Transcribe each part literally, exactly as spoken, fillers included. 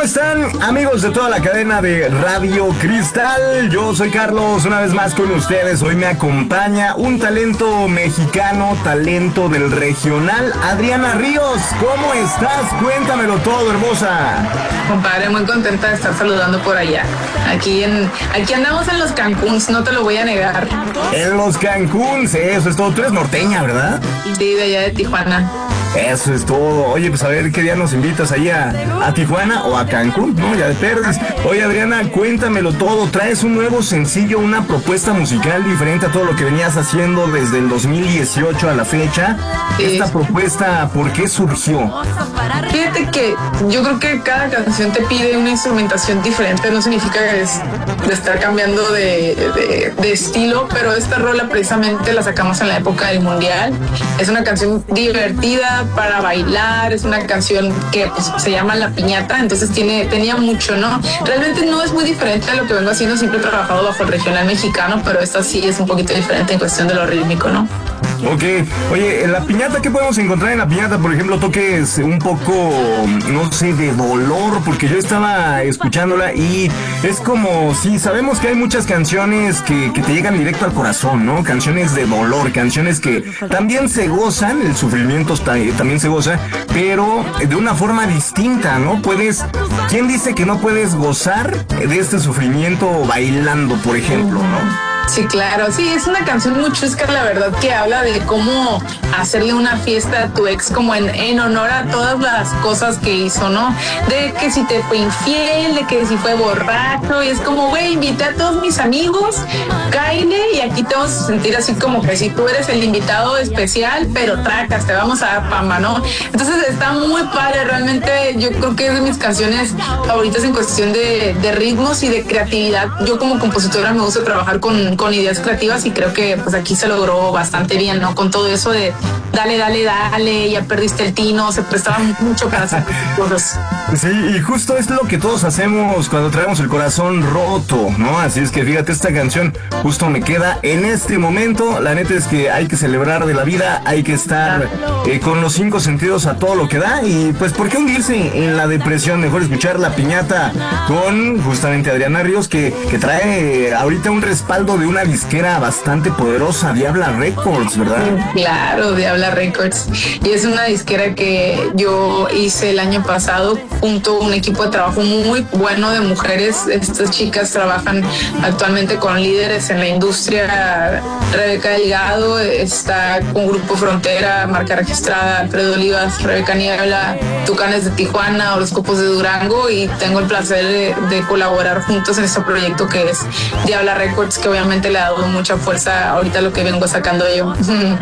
están, amigos de toda la cadena de Radio Cristal? Yo soy Carlos, una vez más con ustedes. Hoy me acompaña un talento mexicano, talento del regional, Adriana Ríos. ¿Cómo estás? Cuéntamelo todo, hermosa. Compadre, muy contenta de estar saludando por allá. Aquí en, aquí andamos en los Cancuns, no te lo voy a negar. En los Cancuns, eso es todo. Tú eres norteña, ¿verdad? Sí, de allá de Tijuana. Eso es todo. Oye, pues a ver qué día nos invitas ahí a, a Tijuana o a Cancún, ¿no? Ya de perdes. Oye, Adriana, cuéntamelo todo. Traes un nuevo sencillo, una propuesta musical diferente a todo lo que venías haciendo desde el dos mil dieciocho a la fecha. Sí. Esta propuesta, ¿por qué surgió? Fíjate que yo creo que cada canción te pide una instrumentación diferente. No significa que es de estar cambiando de, de, de estilo, pero esta rola precisamente la sacamos en la época del Mundial. Es una canción divertida para bailar, es una canción que pues, se llama La Piñata, entonces tiene, tenía mucho, ¿no? Realmente no es muy diferente a lo que vengo haciendo, siempre he trabajado bajo el regional mexicano, pero esta sí es un poquito diferente en cuestión de lo rítmico, ¿no? Ok, oye, en La Piñata, ¿qué podemos encontrar en La Piñata? Por ejemplo, toques un poco, no sé, de dolor, porque yo estaba escuchándola y es como, sí, sabemos que hay muchas canciones que, que te llegan directo al corazón, ¿no? Canciones de dolor, canciones que también se gozan, el sufrimiento también se goza, pero de una forma distinta, ¿no? Puedes, ¿quién dice que no puedes gozar de este sufrimiento bailando, por ejemplo, ¿no? Sí, claro, sí, es una canción muy chusca, la verdad, que habla de cómo hacerle una fiesta a tu ex como en, en honor a todas las cosas que hizo, ¿no? De que si te fue infiel, de que si fue borracho, y es como, güey, invité a todos mis amigos, cáile, y aquí te vamos a sentir así como que si tú eres el invitado especial, pero tracas, te vamos a dar pamba, ¿no? Entonces está muy padre, realmente yo creo que es de mis canciones favoritas en cuestión de, de ritmos y de creatividad. Yo como compositora me gusta trabajar con con ideas creativas y creo que pues aquí se logró bastante bien, ¿no? Con todo eso de dale, dale, dale, ya perdiste el tino, se prestaba mucho para hacer cosas. Sí, y justo es lo que todos hacemos cuando traemos el corazón roto, ¿no? Así es que fíjate, esta canción justo me queda en este momento. La neta es que hay que celebrar de la vida, hay que estar eh, con los cinco sentidos a todo lo que da y pues ¿por qué hundirse en la depresión? Mejor escuchar La Piñata con justamente Adriana Ríos que, que trae ahorita un respaldo de una disquera bastante poderosa, Diabla Records, ¿verdad? Claro, Diabla Records. Y es una disquera que yo hice el año pasado junto a un equipo de trabajo muy bueno de mujeres. Estas chicas trabajan actualmente con líderes en la industria. Rebeca Delgado está con Grupo Frontera, marca registrada, Alfredo Olivas, Rebeca Niebla, Tucanes de Tijuana, Horóscopos de Durango, y tengo el placer de, de colaborar juntos en este proyecto que es Diabla Records, que obviamente le ha dado mucha fuerza ahorita lo que vengo sacando yo.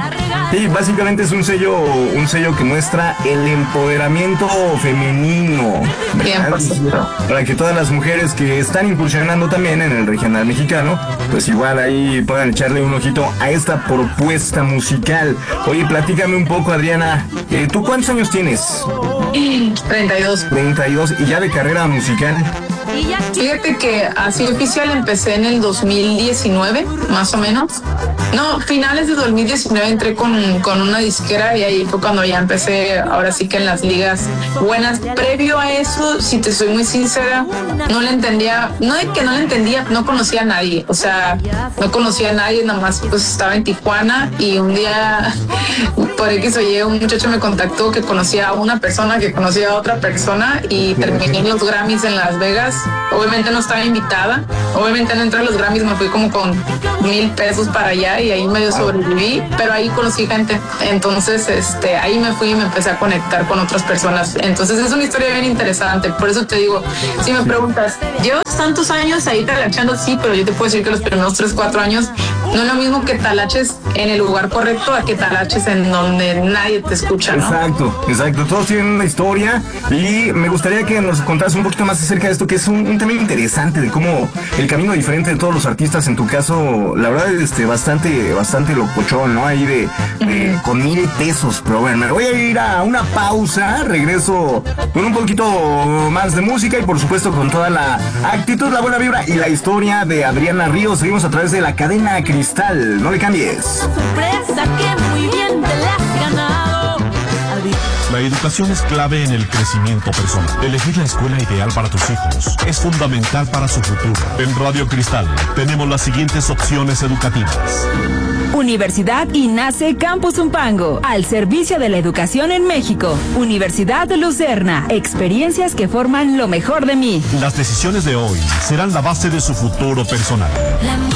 Sí, básicamente es un sello, un sello que muestra el empoderamiento femenino, ¿verdad? Para que todas las mujeres que están incursionando también en el regional mexicano, pues igual ahí puedan echarle un ojito a esta propuesta musical. Oye, platícame un poco, Adriana, eh, ¿tú cuántos años tienes? treinta y dos. treinta y dos, y ya de carrera musical. Fíjate que así oficial empecé en el dos mil diecinueve, más o menos. No, finales de dos mil diecinueve entré con, con una disquera y ahí fue cuando ya empecé, ahora sí que en las ligas buenas. Previo a eso, si te soy muy sincera, no le entendía, no de que no le entendía, no conocía a nadie. O sea, no conocía a nadie, nada más pues estaba en Tijuana y un día por X o Y un muchacho me contactó que conocía a una persona que conocía a otra persona y terminé en los Grammys en Las Vegas. Obviamente no estaba invitada, obviamente no entré a los Grammys, me fui como con mil pesos para allá y ahí medio sobreviví, pero ahí conocí gente, entonces este, ahí me fui y me empecé a conectar con otras personas, entonces es una historia bien interesante, por eso te digo, si me preguntas, ¿llevas tantos años ahí talachando? Sí, pero yo te puedo decir que los primeros tres, cuatro años no es lo mismo que talaches en el lugar correcto a que talaches en donde nadie te escucha, ¿no? Exacto, exacto, todos tienen una historia y me gustaría que nos contaras un poquito más acerca de esto, que es un, un tema interesante de cómo el camino diferente de todos los artistas, en tu caso, la verdad, este, bastante, bastante locochón, ¿no? Ahí de, de con mil pesos, pero bueno, me voy a ir a una pausa, regreso con un poquito más de música y por supuesto con toda la actitud, la buena vibra y la historia de Adriana Ríos. Seguimos a través de la cadena Cristal, no le cambies. Sorpresa que muy bien te la has ganado. La educación es clave en el crecimiento personal. Elegir la escuela ideal para tus hijos es fundamental para su futuro. En Radio Cristal tenemos las siguientes opciones educativas. Universidad INACE Campus Zumpango, al servicio de la educación en México. Universidad Lucerna, experiencias que forman lo mejor de mí. Las decisiones de hoy serán la base de su futuro personal.